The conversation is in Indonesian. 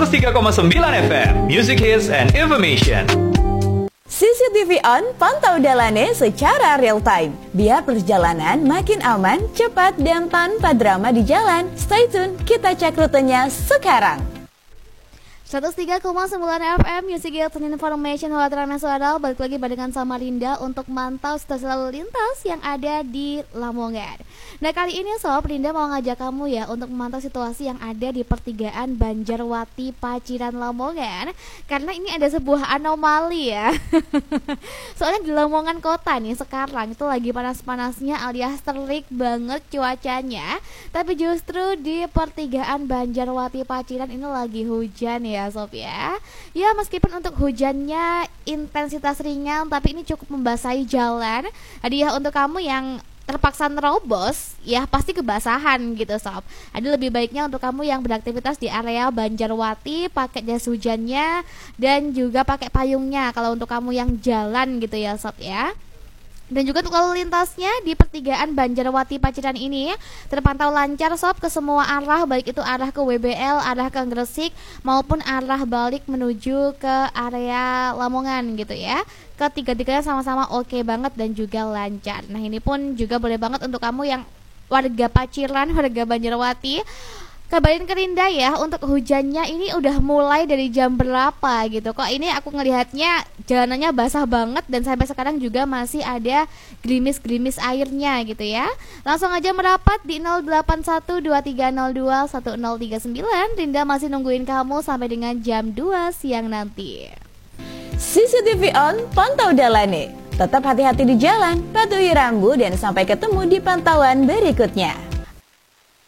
103,9 FM, Music Hits and Information. CCTV On, pantau Dalane secara real time. Biar perjalanan makin aman, cepat, dan tanpa drama di jalan. Stay tune, kita cek rutenya sekarang. 103,9 FM Music Hits and Information. Halo teman saudara, balik lagi barengan sama Linda untuk mantau situasi lalu lintas yang ada di Lamongan. Nah, kali ini Sob, Linda mau ngajak kamu ya untuk memantau situasi yang ada di pertigaan Banjarwati Paciran Lamongan. Karena ini ada sebuah anomali ya. Soalnya di Lamongan kota nih sekarang itu lagi panas-panasnya alias terik banget cuacanya. Tapi justru di pertigaan Banjarwati Paciran ini lagi hujan ya Sob ya. Ya, meskipun untuk hujannya intensitas ringan, tapi ini cukup membasahi jalan. Hadiah untuk kamu yang terpaksa nerobos, ya pasti kebasahan gitu Sob. Ada lebih baiknya untuk kamu yang beraktivitas di area Banjarwati pakai jas hujannya dan juga pakai payungnya kalau untuk kamu yang jalan gitu ya Sob ya. Dan juga untuk lalu lintasnya di pertigaan Banjarwati Paciran ini terpantau lancar Sob ke semua arah, baik itu arah ke WBL, arah ke Gresik maupun arah balik menuju ke area Lamongan gitu ya. Ketiga-tiganya sama-sama oke banget dan juga lancar. Nah, ini pun juga boleh banget untuk kamu yang warga Paciran, warga Banjarwati. Kabarin ke Linda ya untuk hujannya ini udah mulai dari jam berapa gitu. Kok ini aku ngelihatnya jalanannya basah banget dan sampai sekarang juga masih ada gerimis-gerimis airnya gitu ya. Langsung aja merapat di 081230211039. Linda masih nungguin kamu sampai dengan jam 2 siang nanti. CCTV On, pantau Dalane. Tetap hati-hati di jalan, patuhi rambu, dan sampai ketemu di pantauan berikutnya.